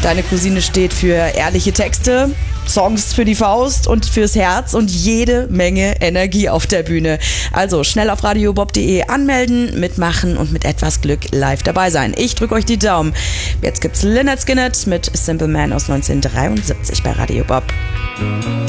Deine Cousine steht für ehrliche Texte, Songs für die Faust und fürs Herz und jede Menge Energie auf der Bühne. Also schnell auf radiobob.de anmelden, mitmachen und mit etwas Glück live dabei sein. Ich drücke euch die Daumen. Jetzt gibt's Lynyrd Skynyrd mit Simple Man aus 1973 bei Radio Bob.